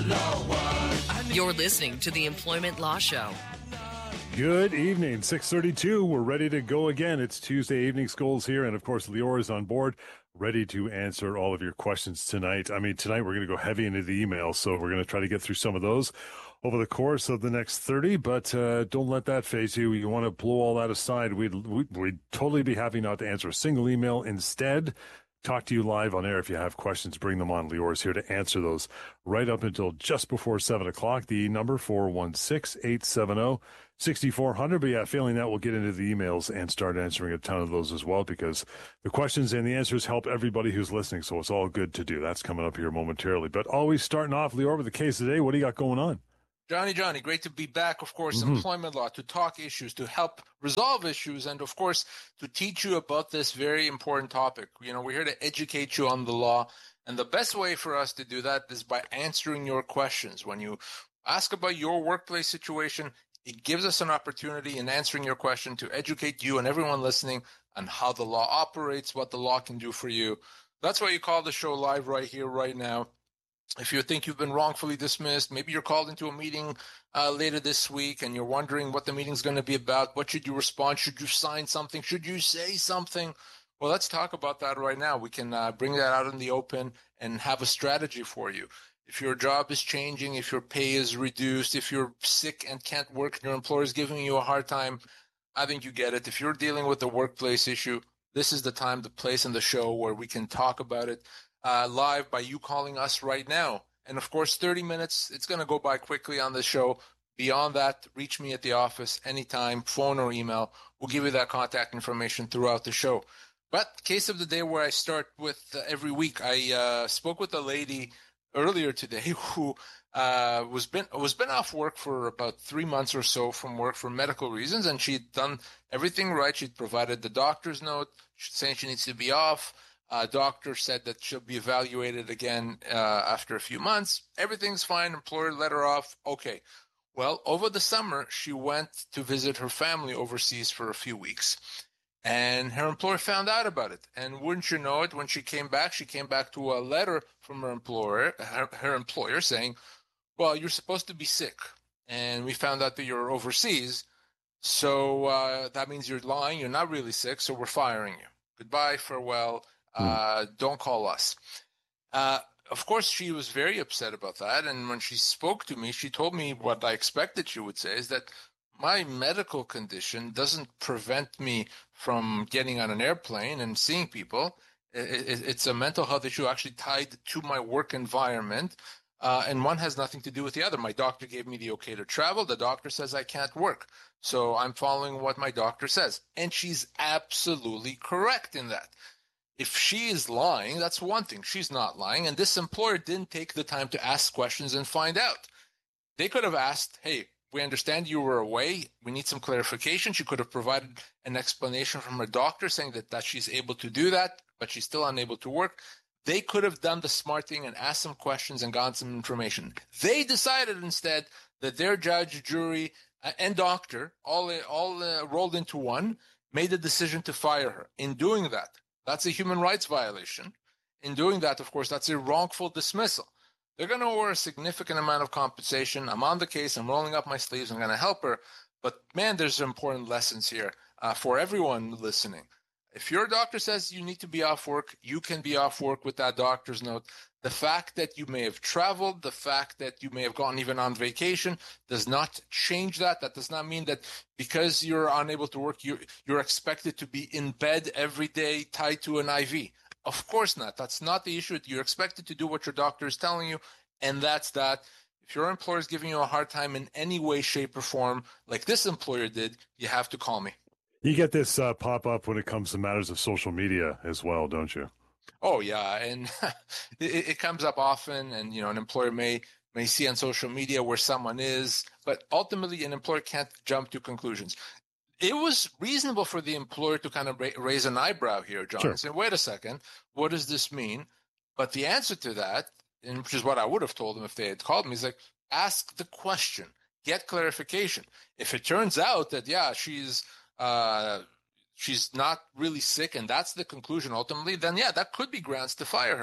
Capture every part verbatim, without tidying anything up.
You're listening to the Employment Law Show. Good evening, six thirty-two. We're ready to go again. It's Tuesday evening. Scholes here, and of course, Lior is on board, ready to answer all of your questions tonight. I mean, tonight we're going to go heavy into the emails, so we're going to try to get through some of those over the course of the next thirty, but uh, don't let that phase you. You want to blow all that aside. We'd, we'd, we'd totally be happy not to answer a single email. Instead, talk to you live on air. If you have questions, bring them on. Lior's here to answer those right up until just before seven o'clock. The number four one six, eight seven zero, six four zero zero. But yeah, failing that, we'll get into the emails and start answering a ton of those as well, because the questions and the answers help everybody who's listening. So it's all good to do. That's coming up here momentarily. But always starting off, Lior, with the case today. What do you got going on? Johnny, Johnny, great to be back, of course, Mm-hmm. employment law, to talk issues, to help resolve issues, and, of course, to teach you about this very important topic. You know, we're here to educate you on the law, and the best way for us to do that is by answering your questions. When you ask about your workplace situation, it gives us an opportunity in answering your question to educate you and everyone listening on how the law operates, what the law can do for you. That's why you call the show live right here, right now. If you think you've been wrongfully dismissed, maybe you're called into a meeting uh, later this week and you're wondering what the meeting's going to be about. What should you respond? Should you sign something? Should you say something? Well, let's talk about that right now. We can uh, bring that out in the open and have a strategy for you. If your job is changing, if your pay is reduced, if you're sick and can't work and your employer is giving you a hard time, I think you get it. If you're dealing with a workplace issue, this is the time, the place, and the show where we can talk about it. Uh, live by you calling us right now. And of course, thirty minutes, it's going to go by quickly on the show. Beyond that, reach me at the office anytime, phone or email. We'll give you that contact information throughout the show. But case of the day where I start with uh, every week, I uh, spoke with a lady earlier today who uh, was been was been off work for about three months or so from work for medical reasons, and she'd done everything right. She'd provided the doctor's note saying she needs to be off. Uh, doctor said that she'll be evaluated again uh, after a few months. Everything's fine. Employer let her off. Okay. Well, over the summer, she went to visit her family overseas for a few weeks. And her employer found out about it. And wouldn't you know it, when she came back, she came back to a letter from her employer, her, her employer saying, well, you're supposed to be sick. And we found out that you're overseas. So uh, that means you're lying. You're not really sick. So we're firing you. Goodbye. Farewell. Uh, don't call us. Uh, of course, she was very upset about that. And when she spoke to me, she told me what I expected she would say, is that my medical condition doesn't prevent me from getting on an airplane and seeing people. It, it, it's a mental health issue actually tied to my work environment. Uh, and one has nothing to do with the other. My doctor gave me the okay to travel. The doctor says I can't work. So I'm following what my doctor says. And she's absolutely correct in that. If she is lying, that's one thing. She's not lying. And this employer didn't take the time to ask questions and find out. They could have asked, hey, we understand you were away. We need some clarification. She could have provided an explanation from her doctor saying that, that she's able to do that, but she's still unable to work. They could have done the smart thing and asked some questions and gotten some information. They decided instead that their judge, jury, uh, and doctor, all, all uh, rolled into one, made the decision to fire her. In doing that, that's a human rights violation. In doing that, of course, that's a wrongful dismissal. They're going to owe her a significant amount of compensation. I'm on the case. I'm rolling up my sleeves. I'm going to help her. But, man, there's important lessons here uh, for everyone listening. If your doctor says you need to be off work, you can be off work with that doctor's note. The fact that you may have traveled, the fact that you may have gone even on vacation does not change that. That does not mean that because you're unable to work, you're, you're expected to be in bed every day tied to an I V. Of course not. That's not the issue. You're expected to do what your doctor is telling you, and that's that. If your employer is giving you a hard time in any way, shape, or form, like this employer did, you have to call me. You get this uh, pop up when it comes to matters of social media as well, don't you? Oh, yeah. And it, it comes up often. And, you know, an employer may may see on social media where someone is. But ultimately, an employer can't jump to conclusions. It was reasonable for the employer to kind of ra- raise an eyebrow here, John, Sure. and say, wait a second, what does this mean? But the answer to that, and which is what I would have told them if they had called me, is like, ask the question, get clarification. If it turns out that, yeah, she's uh, she's not really sick and that's the conclusion ultimately, then, yeah, that could be grounds to fire her.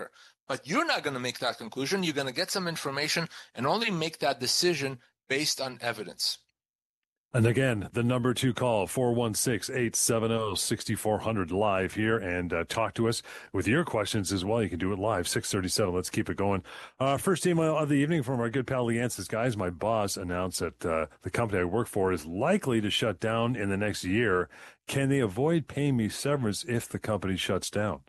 But you're not going to make that conclusion. You're going to get some information and only make that decision based on evidence. And again, the number to call, four one six, eight seven zero, six four zero zero, live here, and uh, talk to us with your questions as well. You can do it live, six thirty-seven. Let's keep it going. Uh, first email of the evening from our good pal Leanne says, guys, my boss announced that uh, the company I work for is likely to shut down in the next year. Can they avoid paying me severance if the company shuts down?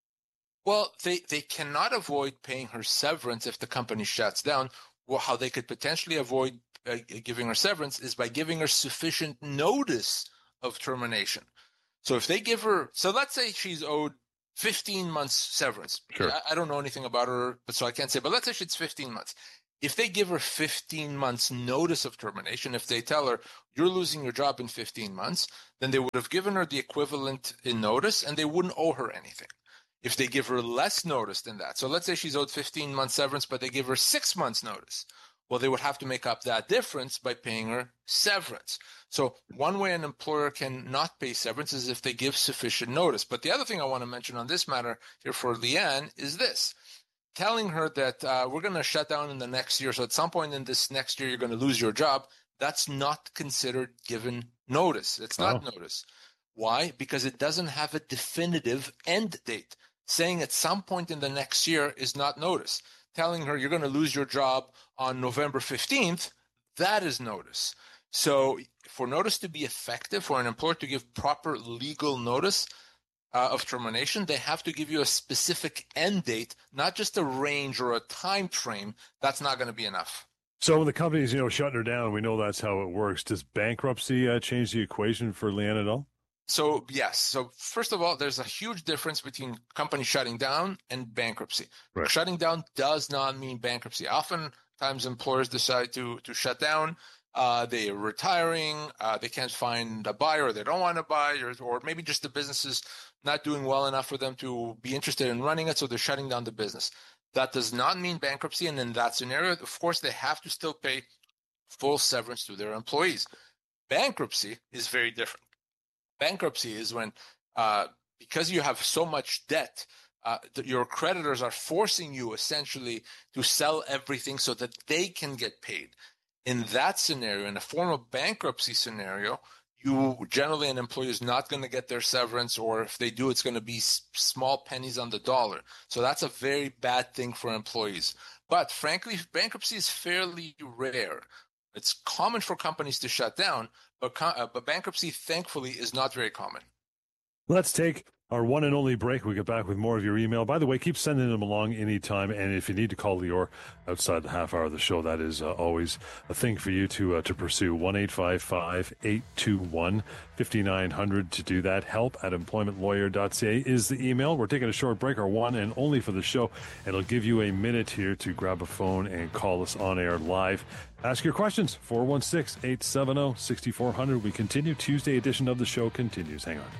Well, they, they cannot avoid paying her severance if the company shuts down. Well, how they could potentially avoid uh, giving her severance is by giving her sufficient notice of termination. So if they give her, so let's say she's owed fifteen months severance. Sure. I, I don't know anything about her, but so I can't say, but let's say it's fifteen months. If they give her fifteen months notice of termination, if they tell her you're losing your job in fifteen months, then they would have given her the equivalent in notice and they wouldn't owe her anything. If they give her less notice than that, so let's say she's owed fifteen months severance, but they give her six months notice, well, they would have to make up that difference by paying her severance. So one way an employer can not pay severance is if they give sufficient notice. But the other thing I want to mention on this matter here for Leanne is this. Telling her that uh, we're going to shut down in the next year, so at some point in this next year you're going to lose your job, that's not considered given notice. It's not oh. notice. Why? Because it doesn't have a definitive end date. Saying at some point in the next year is not notice. Telling her you're going to lose your job on November fifteenth, that is notice. So for notice to be effective, for an employer to give proper legal notice uh, of termination, they have to give you a specific end date, not just a range or a time frame. That's not going to be enough. So when the company's, you know, shutting her down, we know that's how it works. Does bankruptcy uh, change the equation for Leanne at all? So, yes. So, first of all, there's a huge difference between company shutting down and bankruptcy. Right. Shutting down does not mean bankruptcy. Oftentimes, employers decide to, to shut down. Uh, they are retiring. Uh, they can't find a buyer, or they don't want to buy, or, or maybe just the business is not doing well enough for them to be interested in running it, so they're shutting down the business. That does not mean bankruptcy. And in that scenario, of course, they have to still pay full severance to their employees. Bankruptcy is very different. Bankruptcy is when, uh, because you have so much debt, uh, th- your creditors are forcing you essentially to sell everything so that they can get paid. In that scenario, in a form of bankruptcy scenario, you generally, an employee is not going to get their severance, or if they do, it's going to be s- small pennies on the dollar. So that's a very bad thing for employees. But frankly, bankruptcy is fairly rare. It's common for companies to shut down, but, uh, but bankruptcy, thankfully, is not very common. Let's take our one and only break. We get back with more of your email. By the way, keep sending them along anytime. And if you need to call Lior outside the half hour of the show, that is uh, always a thing for you to uh, to pursue. one eight five five, eight two one, five nine zero zero to do that. Help at employment lawyer dot c a is the email. We're taking a short break, our one and only for the show. It'll give you a minute here to grab a phone and call us on air live. Ask your questions, four one six, eight seven zero, six four zero zero. We continue. Tuesday edition of the show continues. Hang on.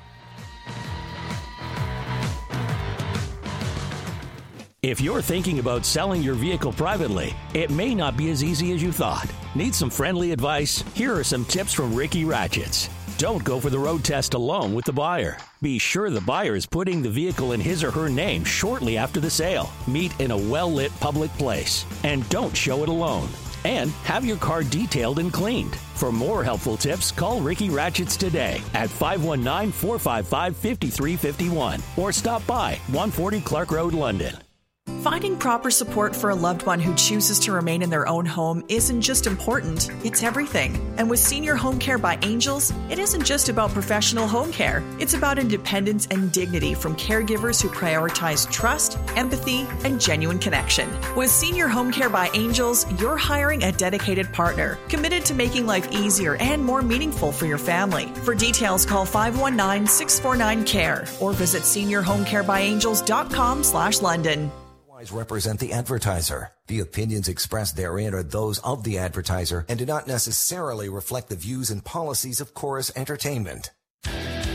If you're thinking about selling your vehicle privately, it may not be as easy as you thought. Need some friendly advice? Here are some tips from Ricky Ratchets. Don't go for the road test alone with the buyer. Be sure the buyer is putting the vehicle in his or her name shortly after the sale. Meet in a well-lit public place. And don't show it alone. And have your car detailed and cleaned. For more helpful tips, call Ricky Ratchets today at five one nine, four five five, five three five one or stop by one forty Clark Road, London. Finding proper support for a loved one who chooses to remain in their own home isn't just important, it's everything. And with Senior Home Care by Angels, it isn't just about professional home care. It's about independence and dignity from caregivers who prioritize trust, empathy, and genuine connection. With Senior Home Care by Angels, you're hiring a dedicated partner, committed to making life easier and more meaningful for your family. For details, call five one nine, six four nine, C A R E or visit senior home care by angels dot com slash London. Represent the advertiser. The opinions expressed therein are those of the advertiser and do not necessarily reflect the views and policies of Chorus Entertainment.